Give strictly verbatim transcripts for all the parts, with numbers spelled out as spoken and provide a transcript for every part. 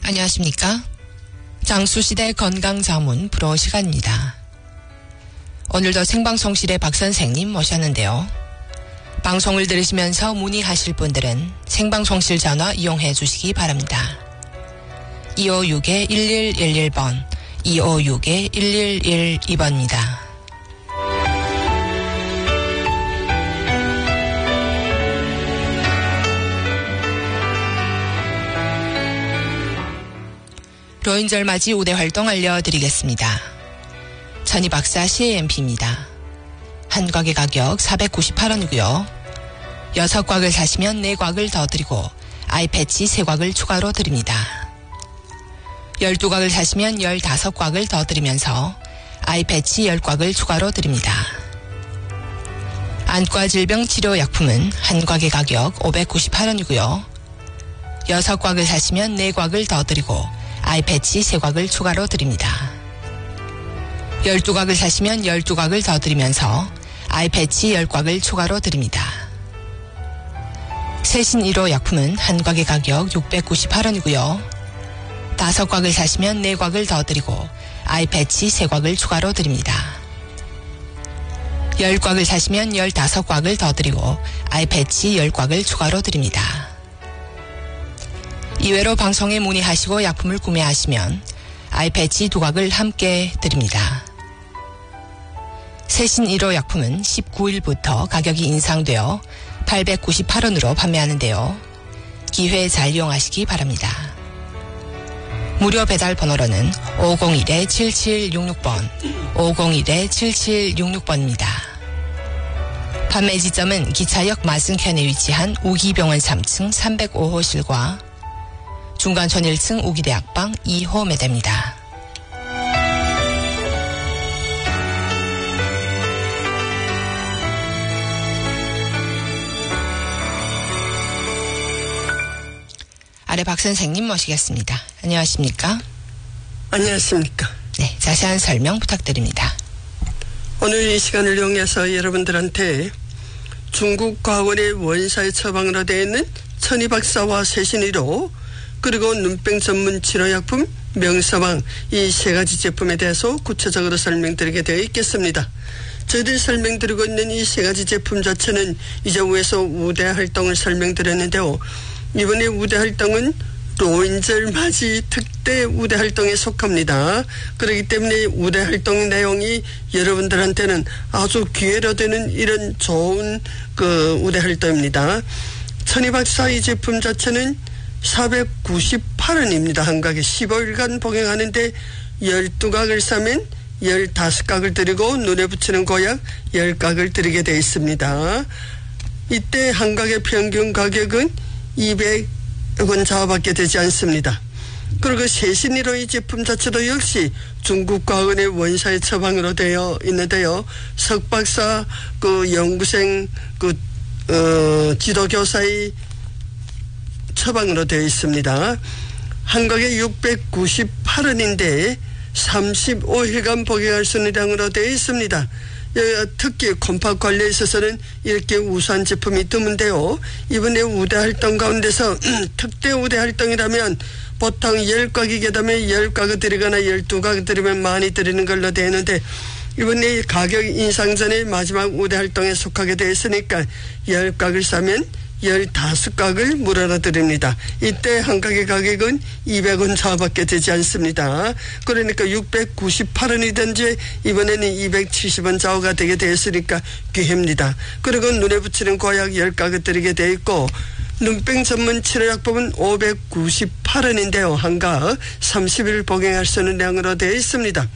안녕하십니까? 장수시대 건강자문 프로 시간입니다. 오늘도 생방송실에 박 선생님 모셨는데요. 방송을 들으시면서 문의하실 분들은 생방송실 전화 이용해 주시기 바랍니다. 이오육 일일일일 번, 이오육 일일일이 번입니다. 로인절 맞이 우대 활동 알려드리겠습니다. 천희 박사 씨엠피입니다. 한 곽의 가격 사백구십팔 원이고요. 여섯 곽을 사시면 네 곽을 더 드리고 아이패치 세 곽을 추가로 드립니다. 열두 곽을 사시면 열다섯 곽을 더 드리면서 아이패치 열 곽을 추가로 드립니다. 안과 질병 치료 약품은 한 곽의 가격 오백구십팔 원이고요. 여섯 곽을 사시면 네 곽을 더 드리고 아이패치 세 곽을 추가로 드립니다. 열두 곽을 사시면 열두 곽을 더 드리면서 아이패치 열 곽을 추가로 드립니다. 세신 일 호 약품은 한 곽의 가격 육백구십팔 원이고요. 다섯 곽을 사시면 네 곽을 더 드리고 아이패치 세 곽을 추가로 드립니다. 열 곽을 사시면 열다섯 곽을 더 드리고 아이패치 열 곽을 추가로 드립니다. 이외로 방송에 문의하시고 약품을 구매하시면 아이패치 두 곽을 함께 드립니다. 세신 일 호 약품은 십구 일부터 가격이 인상되어 팔백구십팔 원으로 판매하는데요. 기회 잘 이용하시기 바랍니다. 무료 배달 번호로는 오공일 칠칠육육 번, 오공일 칠칠육육 번입니다. 판매 지점은 기차역 맞은편에 위치한 우기병원 삼 층 삼백오 호실과 중간촌 일 층 우기대학방 이 호 매대입니다. 아래 박 선생님 모시겠습니다. 안녕하십니까? 안녕하십니까? 네, 자세한 설명 부탁드립니다. 오늘 이 시간을 이용해서 여러분들한테 중국 과학원의 원사의 처방으로 되어 있는 천희 박사와 세신 일 호 그리고 눈병 전문 치료약품 명서방 이 세 가지 제품에 대해서 구체적으로 설명드리게 되어 있겠습니다. 저희들이 설명드리고 있는 이 세 가지 제품 자체는 이제 위에서 우대 활동을 설명드렸는데요. 이번에 우대 활동은 로인절 맞이 특대 우대 활동에 속합니다. 그렇기 때문에 우대 활동 내용이 여러분들한테는 아주 기회로 되는 이런 좋은 그 우대 활동입니다. 천희 박사 이 제품 자체는 사백구십팔 원입니다. 한 각에 십오 일간 복용하는데 열두 각을 사면 열다섯 각을 드리고 눈에 붙이는 고약 열 각을 드리게 되어 있습니다. 이때 한 각의 평균 가격은 이백 원 좌우밖에 되지 않습니다. 그리고 세신 일 호 이 제품 자체도 역시 중국 과학원의 원사의 처방으로 되어 있는데요. 석박사 그 연구생 그 어, 지도교사의 처방으로 되어 있습니다. 한 각에 육백구십팔 원인데 삼십오 일간 복용할 수 있는 양으로 되어 있습니다. 특히 콤팍 관리에 있어서는 이렇게 우수한 제품이 드문데요. 이번에 우대 활동 가운데서 특대 우대 활동이라면 보통 열 각이게 되면 열 각을 드리거나 열두 각을 드리면 많이 드리는 걸로 되는데 이번에 가격 인상 전에 마지막 우대 활동에 속하게 되어 있으니까 열 각을 사면 열다섯 각을 무료로 드립니다. 이때 한 각의 가격은 이백 원 좌우밖에 되지 않습니다. 그러니까 육백구십팔 원이든지 이번에는 이백칠십 원 좌우가 되게 되었으니까 기회입니다. 그리고 눈에 붙이는 고약 열 각을 드리게 되어 있고 눈병 전문 치료약품은 오백구십팔 원인데요. 한 각 삼십 일 복용할 수 있는 양으로 되어 있습니다.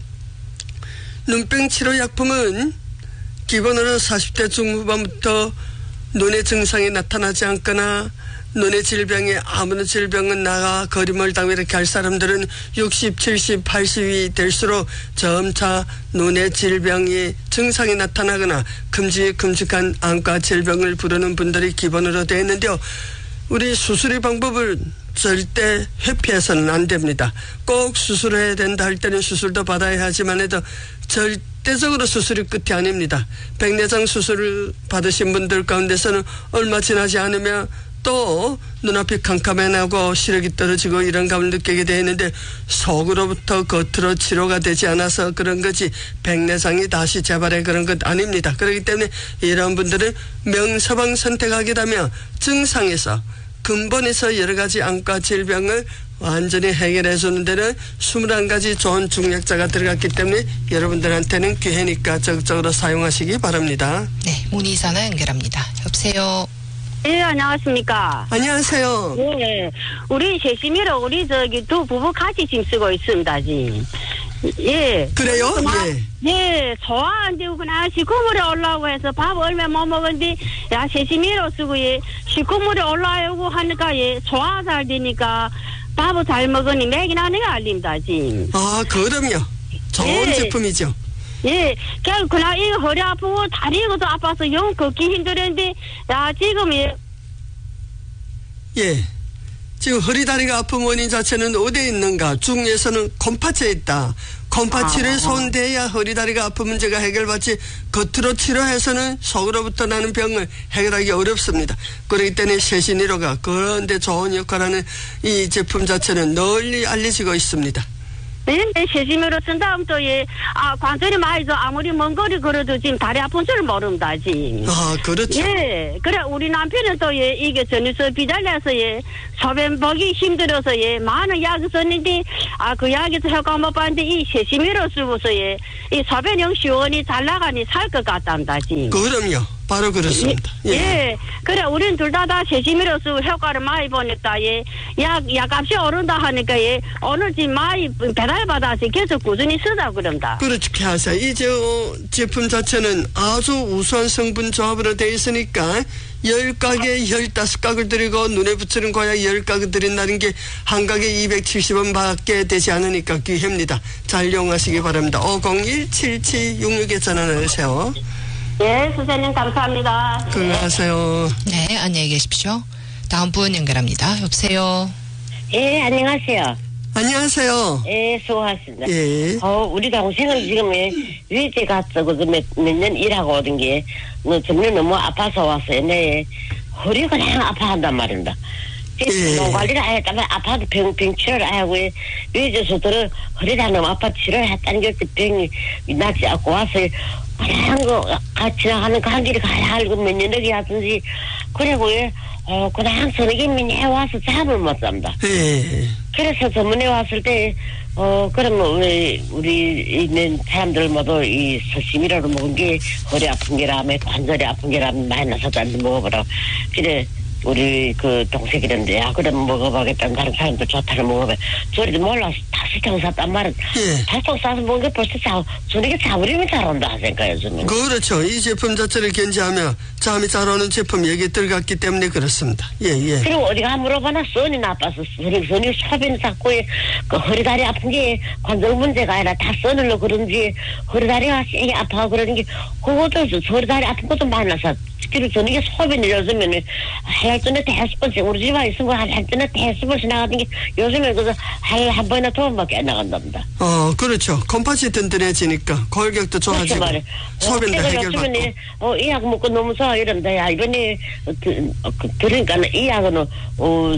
눈병 치료약품은 기본으로 사십 대 중후반부터 눈의 증상이 나타나지 않거나 눈의 질병에 아무런 질병은 나가 거리멀 당고 이렇게 할 사람들은 육십, 칠십, 팔십이 될수록 점차 눈의 질병이 증상이 나타나거나 큼직큼직한 안과 질병을 부르는 분들이 기본으로 되어 있는데요. 우리 수술의 방법을 절대 회피해서는 안 됩니다. 꼭 수술해야 된다 할 때는 수술도 받아야 하지만 해도 절대적으로 수술이 끝이 아닙니다. 백내장 수술을 받으신 분들 가운데서는 얼마 지나지 않으면 또 눈앞이 캄캄해나고 시력이 떨어지고 이런 감을 느끼게 되는데 속으로부터 겉으로 치료가 되지 않아서 그런 거지 백내장이 다시 재발해 그런 것 아닙니다. 그렇기 때문에 이런 분들은 명서방 선택하게 되면 증상에서 근본에서 여러 가지 안과 질병을 완전히 해결해 주는 데는 이십일 가지 좋은 중약자가 들어갔기 때문에 여러분들한테는 기회니까 적극적으로 사용하시기 바랍니다. 네, 문의사나 연결합니다. 여보세요. 예, 안녕하십니까. 안녕하세요. 예, 우리 세심이로 우리 저기 두 부부 같이 짐 쓰고 있습니다, 지금. 예. 그래요? 그만, 예. 예, 소화 안 되고 그냥 식구물에 올라오고 해서 밥 얼마 못 먹었는데, 야, 세심이로 쓰고, 예, 식구물에 올라오고 하니까, 예, 소화 잘 되니까, 밥을 잘 먹으니 맥이 나는 거 알립니다, 지금. 아, 그럼요. 좋은 예. 제품이죠. 예, 그냥, 그냥, 이 허리 아프고, 다리도 아파서 영 걷기 힘들었는데, 야, 지금, 예. 예. 지금 허리다리가 아픈 원인 자체는 어디에 있는가? 중에서는 곰파체에 있다. 곰파치를 아. 손대야 허리다리가 아픈 문제가 해결받지 겉으로 치료해서는 속으로부터 나는 병을 해결하기 어렵습니다. 그렇기 때문에 세신일호가 그런데 좋은 역할하는 이 제품 자체는 널리 알려지고 있습니다. 네, 세심으로 쓴 다음 또, 예, 아, 관절이 많이 좀 아무리 먼 거리 걸어도 지금 다리 아픈 줄 모른다, 지금. 아, 그렇죠. 예, 그래, 우리 남편은 또, 예, 이게 전에서 비달려서, 예, 소변 보기 힘들어서, 예, 많은 약을 썼는데, 아, 그 약에서 효과 못 봤는데, 이 세심으로 쓰고서, 예, 이 소변형 시원히 잘 나가니 살 것 같답니다, 지금. 그럼요. 바로 그렇습니다. 예, 예. 예. 그래, 우린 둘 다 다 세심이로 쓰고 효과를 많이 보니까, 예, 약, 약값이 오른다 하니까, 예, 오늘 지금 많이 배달받아서 계속 꾸준히 쓰자 그런다. 그렇게 하세요. 이 저 제품 자체는 아주 우수한 성분 조합으로 되어 있으니까 열 각에 열다섯 각을 드리고 눈에 붙이는 거야 열 각을 드린다는 게 한 각에 이백칠십 원 밖에 되지 않으니까 귀합니다. 잘 이용하시기 바랍니다. 오공일 칠칠육육에 전화를 하세요. 예, 선생님 감사합니다. 건강하세요. 네, 안녕히 계십시오. 다음 분 연결합니다. 여보세요. 예, 안녕하세요. 안녕하세요. 예, 수고하셨습니다. 예. 어, 우리 동생은 지금 예, 위제 갔어. 그 몇, 몇 년 일하고 오던 게, 너 정말 너무 아파서 왔어요. 내 허리가 그냥 아파한단 말입니다. 예. 병 관리를 하였다면 아파도 병, 병 치료를 하고, 위제에서 들어 허리가 너무 아파 치료를 했다는 게 병이 낫지 않고 와서, 그냥 그, 같이 지나가는 그 한 길이 가야 알고 몇 년이기 하든지, 그리고 예, 어, 그냥 저녁에 민해 와서 잠을 못 잡니다. 예. 그래서 저번에 왔을 때, 어, 그러면 우리, 우리 있는 사람들 모두 이 서심이라로 먹은 게 허리 아픈 게라며 관절이 아픈 게라며 많이 나서다니 먹어보라. 그래, 우리 그 동생이랬는데, 야, 그럼 먹어보겠다는 다른 사람들 좋다는 먹어봐. 저리도 몰라서 다시통 샀단 말은. 예. 다시통 싸서 먹은 게 벌써 자, 저녁에 자버리면 잘 온다 하니까요, 저는. 그렇죠. 이 제품 자체를 견지하며 잠이 잘 오는 제품 여기 들어갔기 때문에 그렇습니다. 예, 예. 그리고 어디가 물어보나 선이 나빠서 선이, 선이 소변 자꾸 그 허리다리 아픈 게 관절 문제가 아니라 다 선을로 그런지 허리다리가 세게 아파하고 그러는 게 그것도 허리다리 아픈 것도 많이 나서 특히 저녁에 소변이 요즘에는 할 때는 대여섯 번씩 우리 집에 있은 거 할 때는 대여섯 번씩 나가는 게 요즘에 그래서 할 한 번이나 두 번밖에 안 나간답니다. 어, 그렇죠. 컴파시 든든해지니까 골격도 좋아지고 그렇죠, 소변도 어, 해결받고. 요즘에는 어, 이 약 먹고 너무 좋아 이런다. 야 이번에 어, 그, 어, 그, 그러니까 이 약은 어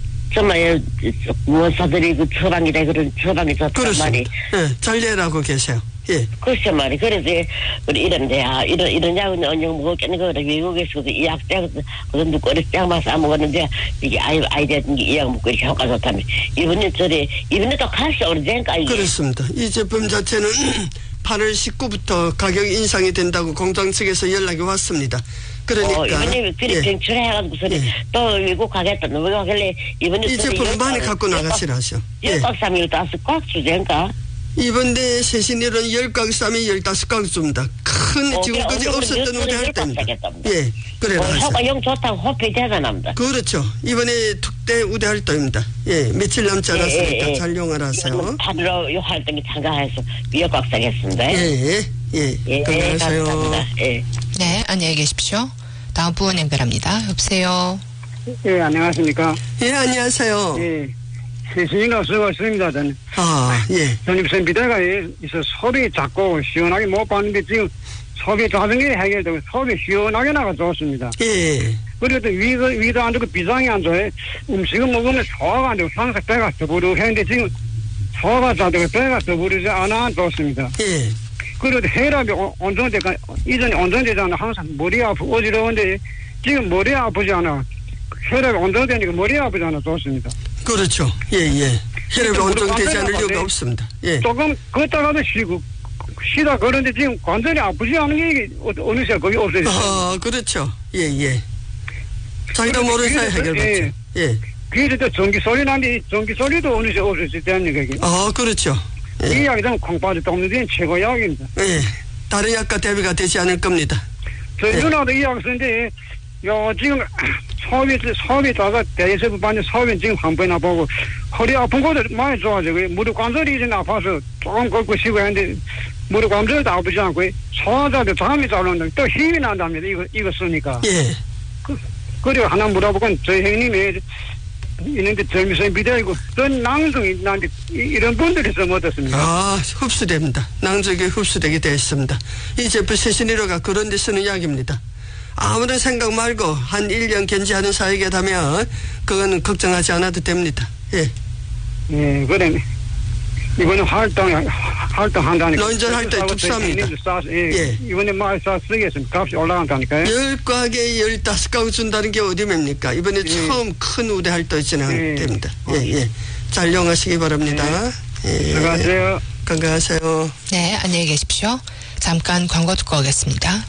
정말 원사들이 그 처방이다 그런 처방이 좋단 말이. 그렇습니다. 예, 잘 이해하고 계세요. 예. 글쎄 말이 그래서 우리 이런데 야 이런 이런 약은 언제 먹었겠는 거 외국에서도 이 약장 그런 누꺼리 짱만 싸 먹었는데 이게 아이 아이들 이 약 먹고 이렇게 효과 좋다며 이번에 저래 이번에 또 갈수 오르니까 이게. 그렇습니다. 이 제품 자체는 팔월 십구부터 가격 인상이 된다고 공장 측에서 연락이 왔습니다. 그러니까 어, 이번에 그래 예. 병출해가지고 소리 예. 또 외국 가겠다 너 가길래 이번에 이 제품 많이 갖고 나가시라죠. 예. 열박삼일 다섯 꽉 주제인가? 이번에 세신일은 열 각 쌈이 열다섯 각 줍니다. 큰 어, 지금까지 그래, 없었던 오늘은 우대 할 열 때입니다. 각 예, 그래 어, 나가세요. 효과 영 좋다고 호피 대단합니다. 그렇죠. 이번에 특대 우대 활동입니다. 예, 며칠 남지 않았으니까 예, 예, 예. 잘 이용하라세요. 다들 요 활동에 참가해서 위협박사겠습니다. 예, 예, 예. 예, 건강하세요. 감사합니다. 예. 네, 안녕히 계십시오. 다음 분 연결합니다. 여보세요. 예, 안녕하십니까. 예, 안녕하세요. 예, 세신이로 쓰고 있습니다. 저는. 아, 예. 전입선 비대가 있어 소리 작고 시원하게 못 봤는데 지금 속이 자전게 해결되고 속이 시원하게 나가 좋습니다. 예. 그리고 또 위도, 위도 안 좋고 비장이 안 좋아요. 음식을 먹으면 소화가 안 되고 항상 배가 더부룩했는데 지금 소화가 잘 되고 배가 더부르지 않아 좋습니다. 예. 그래도 혈압이 온정되니까 이전에 온정되잖아. 항상 머리 아프고 어지러운데 지금 머리 아프지 않아. 혈압이 온정되니까 머리 아프지 않아 좋습니다. 그렇죠. 예, 예. 혈압이 온정되지 않을 이유가 없습니다. 예. 조금 걷다가도 쉬고 쉬다 그런데 지금 관절이 아프지 않은 게 어느새 거기 없어요. 아, 그렇죠. 예, 예. 자기도 모르는 사이 해결받죠. 예. 예. 귀에도 전기 소리 나는데 전기 소리도 어느새 없어질 때는 거기. 아, 그렇죠. 이 약이는 콩팥이 똥는 데는 최고 약입니다. 예. 다른 약과 대비가 되지 않을 겁니다. 저희 예. 누나도 이 약 쓰는데 요 지금 소비 소비 다가 대세부 반에 소비 지금 한 번이나 보고 허리 아픈 것도 많이 좋아지고 무릎 관절이 이제 아파서 조금 걷고 쉬고 했는데 무릎 관절도 아프지 않고 소화자도 잠이 잘 오는데 또 힘이 난답니다. 이거 이거 쓰니까. 예. 그, 그리고 하나 물어보건 저희 형님이 있는데 젊으서 비대이고 전 낭성이 나한테 이런 분들이 좀 어떻습니까? 아, 흡수됩니다. 낭적에 흡수되게 되어 있습니다. 이 제품 세신일호가 그런 데 쓰는 약입니다. 아무런 생각 말고 한 일 년 견지하는 사이게다면 그거는 걱정하지 않아도 됩니다. 예. 예, 그래. 이번에 활동, 활동한다니까. 노인전 활동에 특수합니다. 예. 예. 이번에 많이 싸 쓰겠습니다. 값이 올라간다니까요. 열 가게 열다섯 가구 준다는 게 어디 맵니까? 이번에 예. 처음 큰 우대 활동이 진행됩니다. 예. 예, 예. 잘 이용하시기 바랍니다. 예. 들어가세요. 건강하세요. 네, 안녕히 계십시오. 잠깐 광고 듣고 오겠습니다.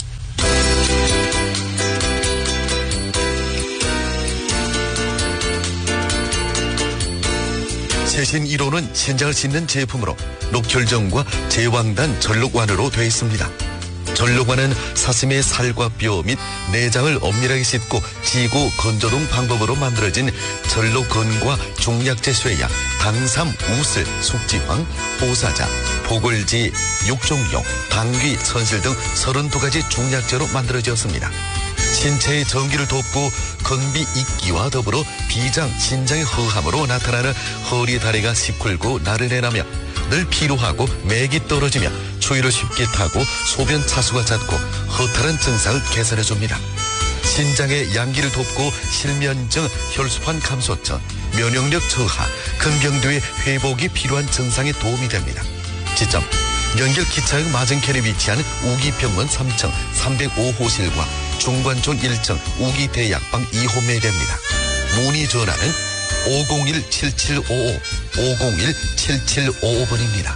최신 일 호는 신장을 씻는 제품으로 녹혈정과 제왕단 전록완으로 되어 있습니다. 전록완은 사슴의 살과 뼈 및 내장을 엄밀하게 씻고 지고 건조동 방법으로 만들어진 전록건과 종약제 쇠약, 당삼, 우슬, 숙지황, 보사자, 보글지, 육종용, 당귀, 선실 등 서른두 가지 종약제로 만들어졌습니다. 신체의 전기를 돕고 건비 있기와 더불어 비장, 신장의 허함으로 나타나는 허리 다리가 시풀고 나른해나며 늘 피로하고 맥이 떨어지며 추위를 쉽게 타고 소변 차수가 잦고 허탈한 증상을 개선해줍니다. 신장의 양기를 돕고 실면증, 혈소판 감소증, 면역력 저하, 근경도의 회복이 필요한 증상에 도움이 됩니다. 지점 연결 기차역 맞은편에 위치한 우기병원 삼 층 삼백오 호실과 중관촌 일 층 우기대약방 이 호 매개입니다. 문의 전화는 오공일 칠칠오오 오공일 칠칠오오 번입니다.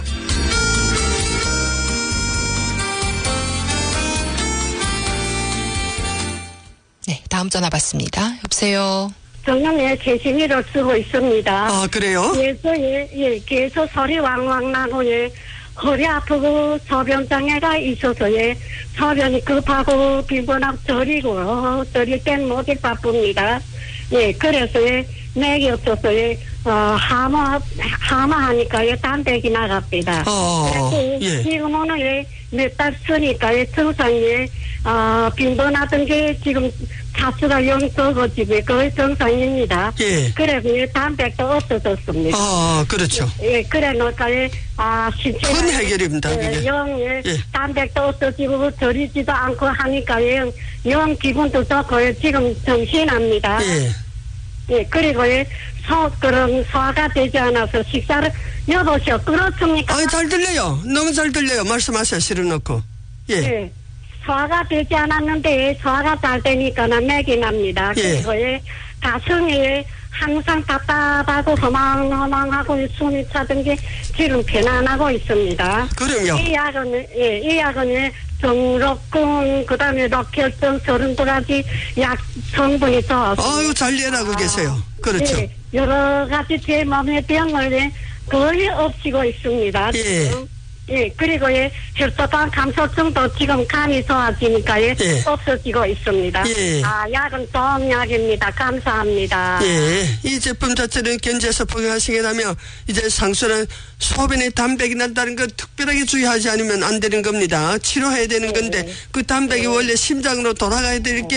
네, 다음 전화 받습니다. 여보세요. 정년에 최신일을 쓰고 있습니다. 아, 그래요? 그래서 예, 예, 계속 소리 왕왕 나고 예, 허리 아프고 소변장애가 있어서 예, 소변이 급하고 빈번하고 저리고 저릴 땐 못이 바쁩니다. 예, 그래서 예, 맥이 없어서 예, 어, 하마 하마 하니까 예, 담백이 나갑니다. 어, 그래서 예. 지금은 예, 몇 달 쓰니까 예, 정상이 예, 어, 빈번하던 게 지금 차수가 영 적어지고 거의 정상입니다. 예. 그래서 예, 담백도 없어졌습니다. 아, 그렇죠. 예, 그래 놓을까 예, 아, 신체 큰 해결입니다, 그게. 영, 예, 예. 담백도 없어지고 저리지도 않고 하니까 예, 영 기분도 좋고 예, 지금 정신납니다. 예. 예, 그리고 예, 소, 그런 소화가 되지 않아서 식사를 여보시오. 그렇습니까? 아, 잘 들려요. 너무 잘 들려요. 말씀하세요. 실어놓고. 예. 예. 소화가 되지 않았는데 소화가 잘 되니까는 맥이 납니다. 예. 그리고 예, 가슴이 항상 답답하고 허망허망하고 숨이 차던 게 지금 편안하고 있습니다. 그럼요. 이 약은 예, 이 약은 예, 정록근 그다음에 녹혈증 서른두 가지 약 성분이 좋아서 아유, 잘 이해하고 계세요. 그렇죠. 예, 여러 가지 제 몸의 병을 예, 거의 없애고 있습니다. 예. 지금. 예, 그리고 예, 혈소판 감소증도 지금 감이 좋아지니까 예, 예. 없어지고 있습니다. 예. 아, 약은 좋은 약입니다. 감사합니다. 예. 이 제품 자체는 견지해서 복용하시게 되면 이제 상수는 소변에 담백이 난다는 거 특별하게 주의하지 않으면 안 되는 겁니다. 치료해야 되는 건데 그 담백이 원래 심장으로 돌아가야 될 게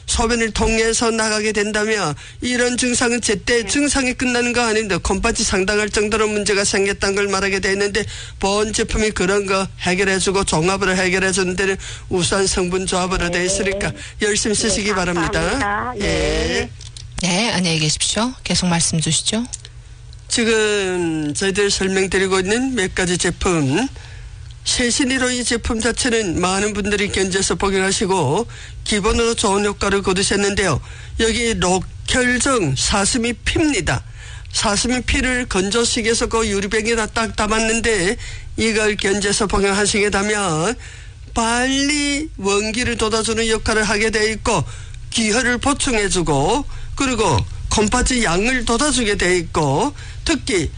소변을 통해서 나가게 된다면 이런 증상은 제때 네. 증상이 끝나는 거 아닌데 콩팥이 상당할 정도로 문제가 생겼다는 걸 말하게 되는데 보온 제품이 그런 거 해결해주고 종합으로 해결해주는 데는 우수한 성분 조합으로 되어 있으니까 열심히 쓰시기 네, 바랍니다. 감사합니다. 예. 네. 네, 안녕히 계십시오. 계속 말씀 주시죠. 지금 저희들 설명드리고 있는 몇 가지 제품, 세신이로 이 제품 자체는 많은 분들이 견제해서 복용하시고 기본으로 좋은 효과를 거두셨는데요. 여기 록혈정 사스미 피입니다. 사스미 피를 건조식에서 그 유리병에다 딱 담았는데 이걸 견제해서 복용하시게 되면 빨리 원기를 돋아주는 역할을 하게 되어 있고 기혈을 보충해주고 그리고 콩팥의 양을 돋아주게 되어 있고 특히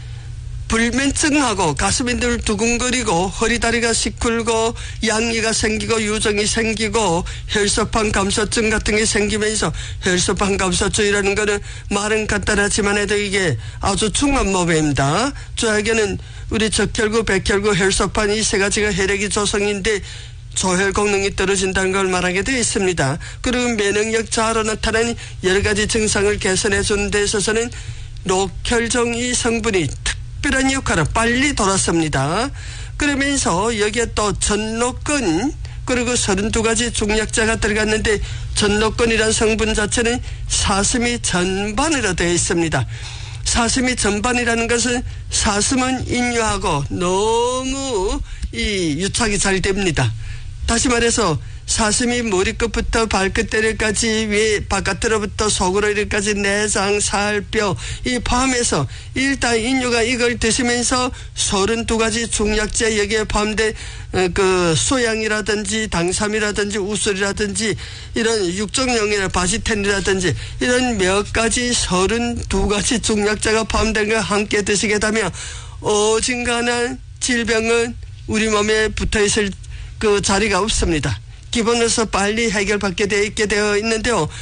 불면증하고 가슴이 늘 두근거리고 허리다리가 시kur고 양이가 생기고 유정이 생기고 혈소판 감소증 같은 게 생기면서 혈소판 감소증이라는 거는 말은 간단하지만 해도 이게 아주 중한 모배입니다. 저에게는 우리 적혈구, 백혈구, 혈소판 이 세 가지가 혈액의 조성인데 조혈功능이 떨어진다는 걸 말하게 되어 있습니다. 그리고 면역력 저하로 나타나는 여러 가지 증상을 개선해 주는 데 있어서는 록혈정 이 성분이 특별한 역할을 빨리 돌았습니다. 그러면서 여기에 또 전록근 그리고 서른두 가지 중약자가 들어갔는데 전록근이라는 성분 자체는 사슴이 전반으로 되어 있습니다. 사슴이 전반이라는 것은 사슴은 인유하고 너무 이 유착이 잘 됩니다. 다시 말해서 사슴이 머리끝부터 발끝때리까지 위 바깥으로부터 속으로 이렇게까지 내장, 살, 뼈 이 포함해서 일단 인류가 이걸 드시면서 서른두 가지 중약제 여기에 포함된 그 소양이라든지 당삼이라든지 우술이라든지 이런 육종용이나 바시텐이라든지 이런 몇 가지 서른두 가지 중약제가 포함된 걸 함께 드시게 되면 어진간한 질병은 우리 몸에 붙어있을 그 자리가 없습니다. 기본으로서 빨리 해결받게 되어 있게 되어 있는데요.